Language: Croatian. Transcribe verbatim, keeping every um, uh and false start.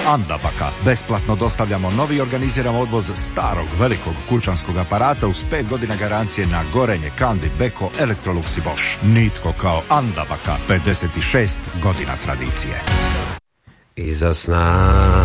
Andabaka. Besplatno dostavljamo novi i organiziramo odvoz starog velikog kućanskog aparata uz pet godina garancije na Gorenje, Kandi, Beko, Electrolux i Bosch. Nitko kao Andabaka. pedeset šest godina tradicije. Iza sna